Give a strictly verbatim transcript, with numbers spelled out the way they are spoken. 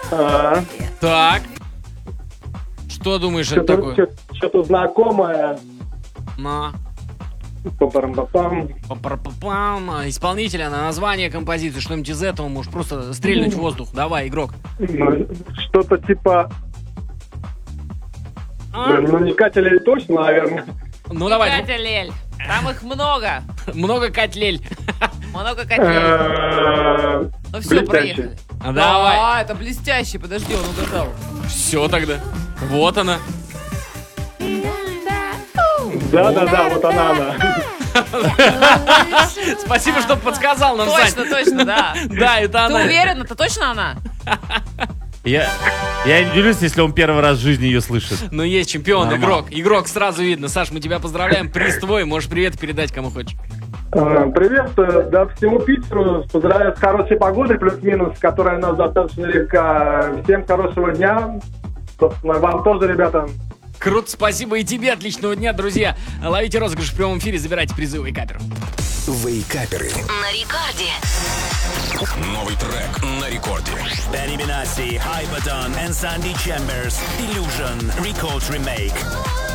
А, Так. Что думаешь это Что-то такое? что- что-то знакомое. На. Папарам-папам. Пам, исполнителя, на название композиции, что-нибудь из этого можешь просто стрельнуть в воздух. Давай, игрок. Ну, Что-то типа... А? Ну, не Катя точно, наверное. Ну давай. Катя Лель. Там их много. Много Катлель. Много Катя Лель. Э, Ну все, блестящий. проехали. А, давай. А, это блестящий. Подожди, он угадал. Все тогда. Вот она. Да-да-да, вот она она. Спасибо, что подсказал нам, Сань. Точно, точно, да. Да, это Ты она. уверен, это точно она? Я, я не удивлюсь, если он первый раз в жизни ее слышит. Ну, есть чемпион, Нормально. игрок. Игрок сразу видно. Саш, мы тебя поздравляем. Приз твой. Можешь привет передать кому хочешь. Э, Привет, э, да, всему Питеру. Поздравляю с хорошей погодой, плюс-минус, которая у нас достаточно легка. Всем хорошего дня. Собственно, вам тоже, ребята. Круто, спасибо и тебе. Отличного дня, друзья. Ловите розыгрыш в прямом эфире, забирайте призы Вейкапер. Вейкаперы. На рекорде. Новый трек на рекорде. Benny Benassi, Hyperdon and Sandy Chambers, Illusion, Record Remake.